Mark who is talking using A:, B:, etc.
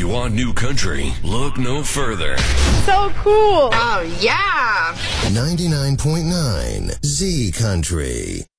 A: you want new country, look no further.
B: So cool.
C: Oh, yeah.
D: 99.9 Z Country.